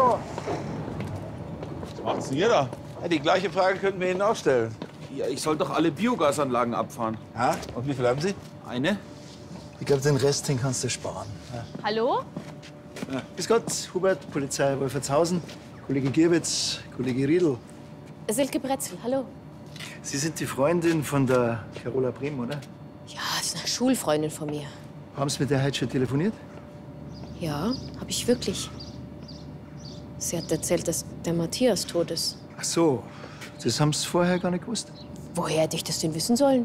Hallo. Was macht's denn ihr da? Ja, die gleiche Frage könnten wir Ihnen auch stellen. Ja, ich soll doch alle Biogasanlagen abfahren. Ja? Und wie viel haben Sie? Eine? Ich glaube, den Rest, den kannst du sparen. Ja. Hallo? Ja. Grüß Gott, Hubert, Polizei Wolfertshausen, Kollege Gierwitz, Kollege Riedl. Silke Bretzel, hallo. Sie sind die Freundin von der Carola Brehm, oder? Ja, ist eine Schulfreundin von mir. Haben Sie mit der heute schon telefoniert? Ja, habe ich wirklich. Sie hat erzählt, dass der Matthias tot ist. Ach so, das haben Sie vorher gar nicht gewusst. Woher hätte ich das denn wissen sollen?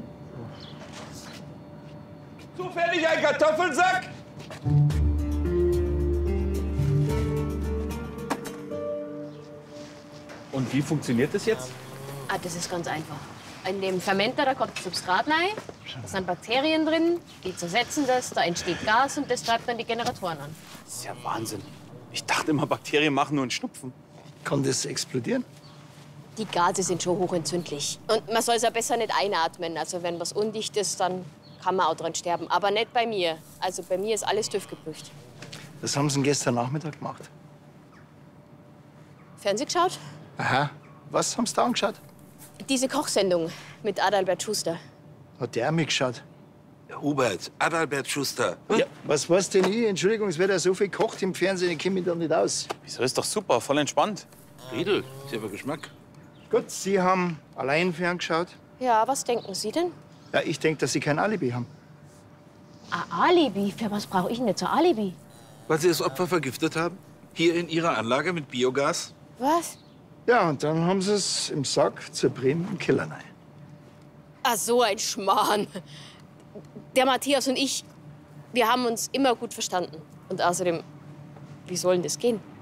Zufällig ein Kartoffelsack? Und wie funktioniert das jetzt? Ah, das ist ganz einfach. In dem Fermenter, da kommt das Substrat rein, da sind Bakterien drin, die zersetzen das, da entsteht Gas und das treibt dann die Generatoren an. Das ist ja Wahnsinn. Ich dachte immer, Bakterien machen nur einen Schnupfen. Kann das explodieren? Die Gase sind schon hochentzündlich. Und man soll es ja besser nicht einatmen. Also wenn was undicht ist, dann kann man auch dran sterben. Aber nicht bei mir. Also bei mir ist alles TÜV geprüft. Das haben Sie gestern Nachmittag gemacht. Fernsehen geschaut? Aha. Was haben Sie da angeschaut? Diese Kochsendung mit Adalbert Schuster. Hat der mich geschaut? Hubert, Adalbert Schuster. Ja, was weiß denn ich? Entschuldigung, es wird ja so viel gekocht im Fernsehen, ich kenne mich da nicht aus. Wieso, ist doch super, voll entspannt. Riedel, ist aber Geschmack. Gut, Sie haben allein ferngeschaut. Ja, was denken Sie denn? Ja, ich denke, dass Sie kein Alibi haben. Ein Alibi? Für was brauche ich denn jetzt ein Alibi? Weil Sie das Opfer vergiftet haben? Hier in Ihrer Anlage mit Biogas? Was? Ja, und dann haben Sie es im Sack zur Bremen im Keller rein. Ach, so ein Schmarrn. Der Matthias und ich, wir haben uns immer gut verstanden. Und außerdem, wie soll denn das gehen?